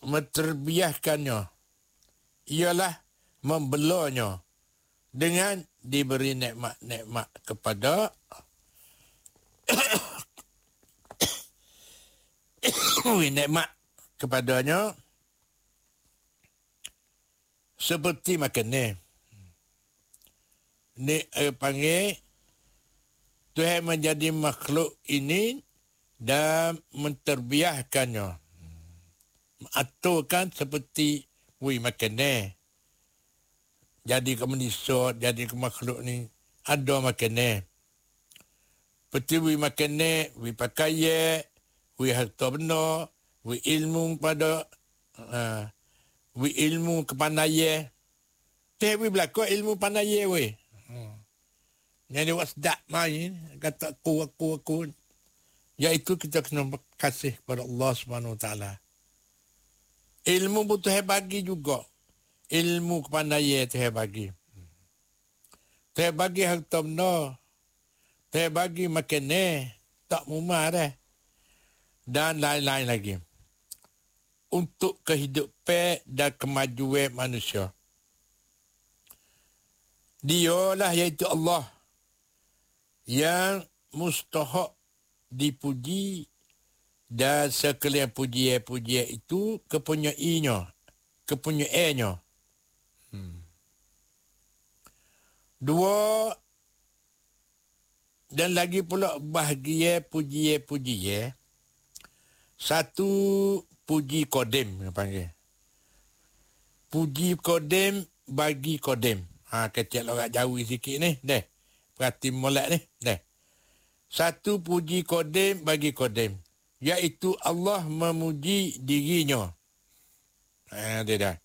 menterbiahkannya ialah membelanya dengan diberi nikmat-nikmat kepada nikmat kepadanya seperti makan ni panggil Tuhan menjadi makhluk ini dan menterbiahkannya, aturkan seperti makan jadi ke manusia, jadi ke makhluk ni ada makan seperti makan pakai harta benda, ilmu pada ilmu kepandaian. Teh berlaku ilmu pandaian Jadi wasdak main kata aku. Iaitu kita kena kasih kepada Allah Subhanahu Wa Taala. Ilmu pun Tuhan bagi juga. Ilmu kepandaian Tuhan bagi. Tuhan bagi harta benda. Tuhan bagi makan tak mumah dah. Dan lain-lain lagi. Untuk kehidupan dan kemajuan manusia. Dialah iaitu Allah yang mustahak dipuji dan sekalian pujian-pujian itu kepunyaannya. Dua, dan lagi pula bahagia pujian-pujian. Satu, puji kodem panggil. Puji kodem bagi kodem. Kecil orang jauh sikit ni. Deh. Perhati molek ni. Deh. Satu, puji kodem bagi kodem. Iaitu Allah memuji dirinya. Dia dah.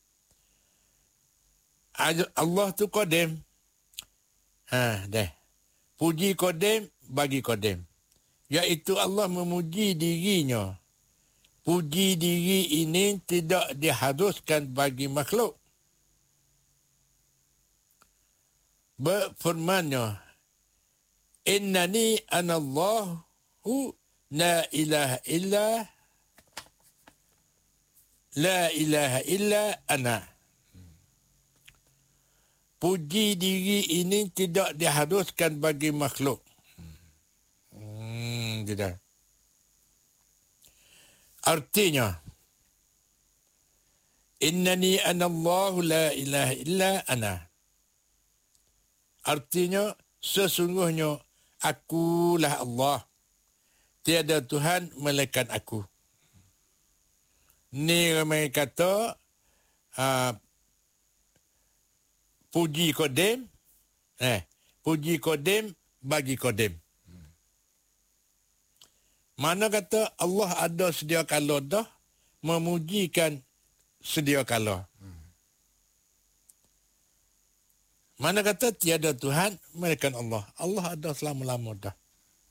Allah tu kodem. Deh. Puji kodem bagi kodem. Iaitu Allah memuji dirinya. Puji diri ini tidak diharuskan bagi makhluk. Berfirmannya, Innani anallahu la ilaha illa ana. Puji diri ini tidak diharuskan bagi makhluk. Tidak. Artinya, Innani anallahu la ilaha illa ana. Artinya, sesungguhnya akulah Allah. Tiada Tuhan melainkan aku. Ni ramai kata, puji kodem, puji kodem bagi kodem. Mana kata Allah ada sedia kala dah, memujikan sedia kala. Mana kata tiada Tuhan melainkan Allah. Allah ada selama-lama dah.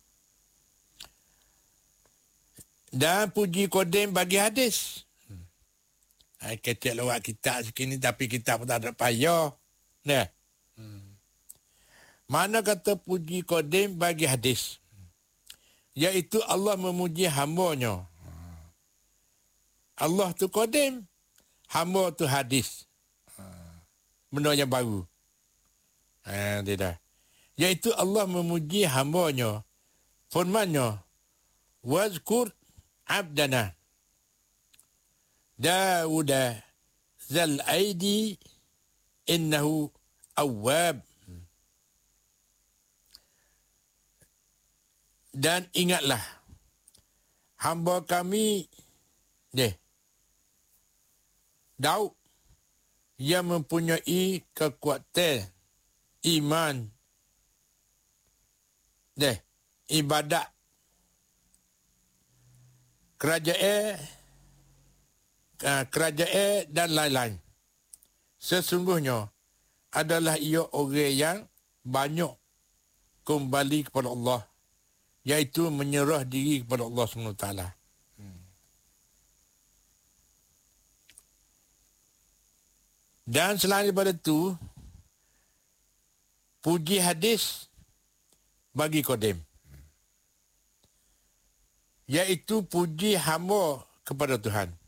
Dan puji kodem bagi hadis. Kecil lawak kitab sekini tapi kitab pun tak ada payah. Nah. Mana kata puji kodem bagi hadis. Iaitu Allah memuji hamba-Nya. Allah tu kodem, hamba tu hadis. Benda yang baru. Tidak. Iaitu Allah memuji hamba-Nya. Firman-Nya, Wazkur abdana Dawuda zal aidi innahu awwab. Dan ingatlah, hamba kami, Daud, yang mempunyai kekuatan, iman, ibadat, kerajaan dan lain-lain. Sesungguhnya adalah ia orang yang banyak kembali kepada Allah, iaitu menyerah diri kepada Allah SWT. Dan selain daripada itu, puji hadis bagi kodem, iaitu puji hamba kepada Tuhan.